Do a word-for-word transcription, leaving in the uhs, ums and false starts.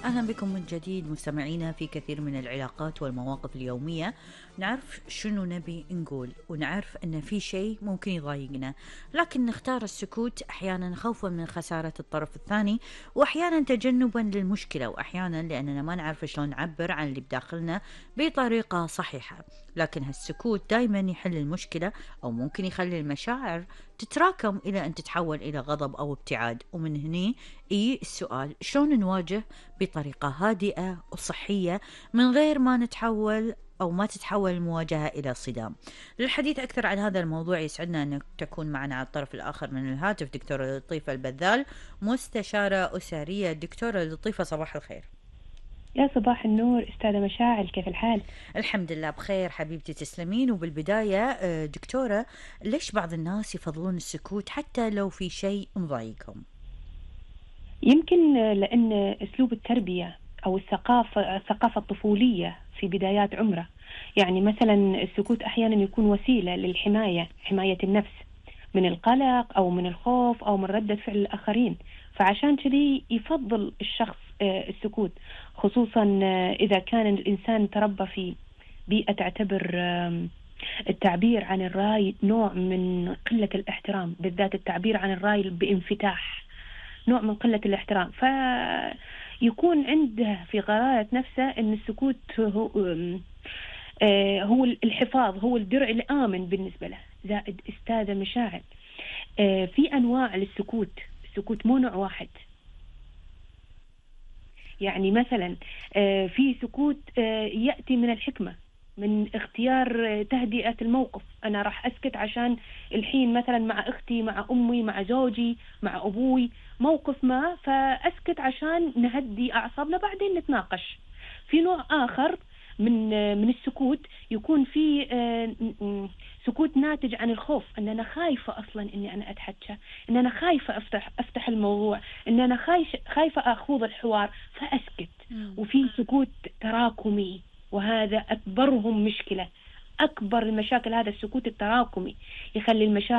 أهلا بكم من جديد مستمعينا. في كثير من العلاقات والمواقف اليومية نعرف شنو نبي نقول، ونعرف أن في شيء ممكن يضايقنا، لكن نختار السكوت أحيانا خوفا من خسارة الطرف الثاني، وأحيانا تجنبا للمشكلة، وأحيانا لأننا ما نعرف شلون نعبر عن اللي بداخلنا بطريقة صحيحة. لكن هالسكوت دايما يحل المشكلة، أو ممكن يخلي المشاعر تتراكم إلى أن تتحول إلى غضب أو ابتعاد. ومن هنا إيه السؤال: شلون نواجه بطريقة هادئة وصحية من غير ما نتحول أو ما تتحول المواجهة إلى صدام؟ للحديث أكثر عن هذا الموضوع يسعدنا أن تكون معنا على الطرف الآخر من الهاتف دكتورة لطيفة البذال، مستشارة أسرية. دكتورة لطيفة صباح الخير. يا صباح النور أستاذة مشاعل، كيف الحال؟ الحمد لله بخير حبيبتي، تسلمين. وبالبداية دكتورة، ليش بعض الناس يفضلون السكوت حتى لو في شيء مضايقهم؟ يمكن لأن أسلوب التربية أو الثقافة الثقافة الطفولية في بدايات عمره، يعني مثلا السكوت أحيانا يكون وسيلة للحماية، حماية النفس من القلق أو من الخوف أو من ردة فعل الآخرين. فعشان كذي يفضل الشخص السكوت، خصوصا إذا كان الإنسان تربى في بيئة تعتبر التعبير عن الرأي نوع من قلة الاحترام، بالذات التعبير عن الرأي بانفتاح نوع من قلة الاحترام. فيكون عنده في قرارة نفسه أن السكوت هو, هو الحفاظ، هو الدرع الآمن بالنسبة له. زائد أستاذة مشاعل، في أنواع للسكوت، السكوت مو نوع واحد. يعني مثلا في سكوت يأتي من الحكمة، من اختيار تهدئة الموقف. أنا راح أسكت عشان الحين مثلا مع أختي، مع أمي، مع زوجي، مع أبوي، موقف ما، فأسكت عشان نهدي أعصابنا بعدين نتناقش. في نوع آخر من من السكوت يكون في سكوت ناتج عن الخوف، أن أنا خايفة أصلا إني أنا أتحكى، إن أنا خايفة أفتح أفتح الموضوع، إن أنا خايف خايفة أخوض الحوار فأسكت. وفي سكوت تراكمي، وهذا أكبرهم مشكلة، أكبر المشاكل هذا السكوت التراكمي، يخلي المشاعر